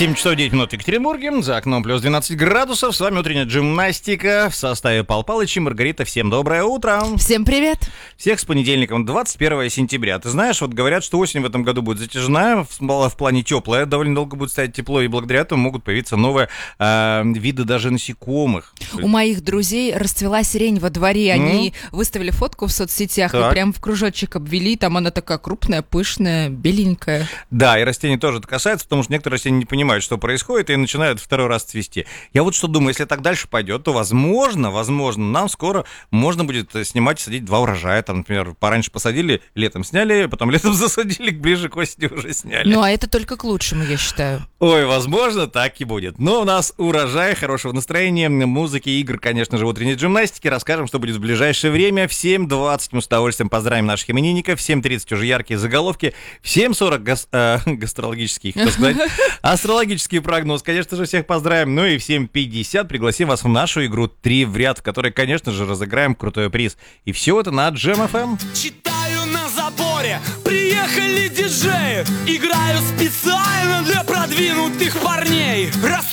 7 часов 9 минут в Екатеринбурге, за окном плюс 12 градусов. С вами утренняя гимнастика в составе Пал Палыч и Маргарита. Всем доброе утро. Всем привет. Всех с понедельником, 21 сентября. Ты знаешь, вот говорят, что осень в этом году будет затяжная, в плане теплая, довольно долго будет стоять тепло, и благодаря этому могут появиться новые виды даже насекомых. У моих друзей расцвела сирень во дворе. Они выставили фотку в соцсетях и прям в кружочек обвели. Там она такая крупная, пышная, беленькая. Да, и растений тоже это касается, потому что некоторые растения не понимают, что происходит, и начинают второй раз цвести. Я вот что думаю, если так дальше пойдет, то возможно, нам скоро можно будет снимать и садить 2 урожая. Там, например, пораньше посадили, летом сняли, потом летом засадили, ближе к осени уже сняли. Ну, а это только к лучшему, я считаю. Ой, возможно, так и будет. Но у нас урожай, хорошего настроения, музыки, игр, конечно же, в утренней гимнастике. Расскажем, что будет в ближайшее время. В 7:20 мы с удовольствием поздравим наших именинников. В 7:30 уже яркие заголовки. В 7:40 гастрологический, так сказать, астрологический прогноз. Конечно же, всех поздравим. Ну и в 7:50 пригласим вас в нашу игру 3 в ряд, в которой, конечно же, разыграем крутой приз. И все это на Jam FM. Читаю на заборе, приехали диджеи. Играю специально для продвинутых парней. Раз